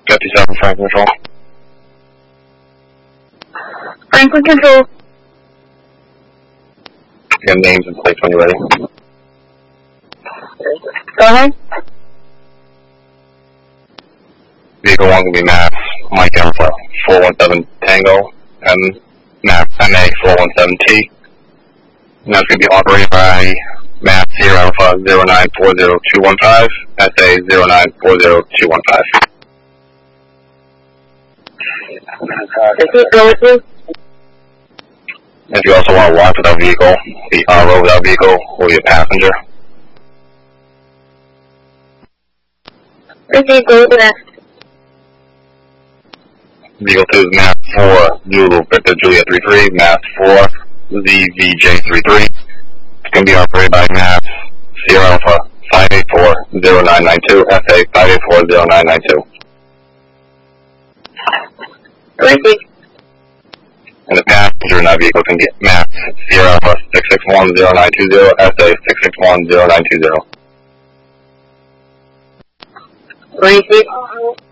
57 Franklin Control. Franklin Control. You have names and plates when you're ready. Go ahead. Vehicle 1 will be MAP Mike Alpha 417 Tango and MAP MA 417T. And that's going to be operated by MAP Sierra Alpha 0940215, SA 0940215. Go with you. If you also want to watch with our vehicle, the RO with our vehicle will be a passenger. Proceed, go with that. Vehicle 2 is MAP 4 Zulu Victor Juliet 33, MAP 4 ZVJ 33. It's going to be operated by MAP Sierra Alpha 5840992, SA 5840992. Proceed. And the passenger in that vehicle can get MAP Sierra Alpha 6610920, SA 6610920. Proceed.